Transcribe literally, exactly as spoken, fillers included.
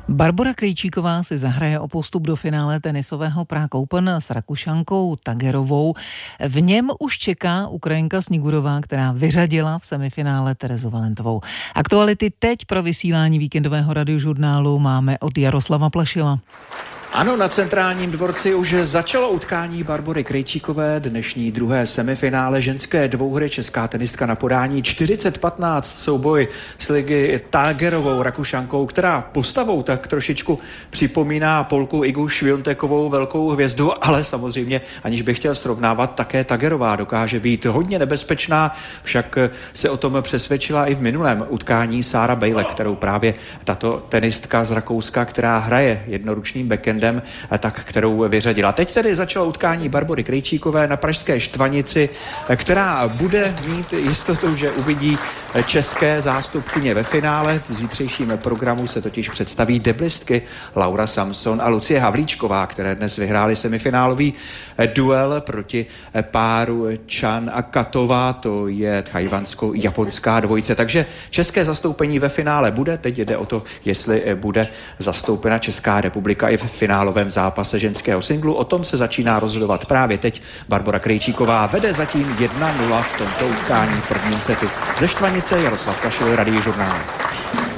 Barbora Krejčíková si zahraje o postup do finále tenisového Prague Open s Rakušankou Tagerovou. V něm už čeká Ukrajinka Snigurová, která vyřadila v semifinále Terezu Valentovou. Aktuality teď pro vysílání víkendového radiožurnálu máme od Jaroslava Plašila. Ano, na Centrálním dvorci už začalo utkání Barbory Krejčíkové, dnešní druhé semifinále ženské dvouhry. Česká tenistka na podání čtyřicet patnáct souboj s ligy Tagerovou Rakušankou, která postavou tak trošičku připomíná Polku Igu Šviontekovou, velkou hvězdu, ale samozřejmě, aniž bych chtěl srovnávat, také Tagerová dokáže být hodně nebezpečná, však se o tom přesvědčila i v minulém utkání Sára Bejle, kterou právě tato tenistka z Rakouska, která hraje jednoručným backendem, tak kterou vyřadila. Teď tedy začalo utkání Barbory Krejčíkové na pražské Štvanici, která bude mít jistotu, že uvidí české zástupkyně ve finále. V zítřejším programu se totiž představí deblistky Laura Samson a Lucie Havlíčková, které dnes vyhrály semifinálový duel proti páru Chan a Katová, to je tchajvansko-japonská dvojice. Takže české zastoupení ve finále bude. Teď jde o to, jestli bude zastoupena Česká republika i v finálovém zápase ženského singlu. O tom se začíná rozhodovat právě teď. Barbora Krejčíková vede zatím jedna nula v tomto utkání v prvním setu. Ze Štvanice Jaroslav Kašil, Radiožurnál.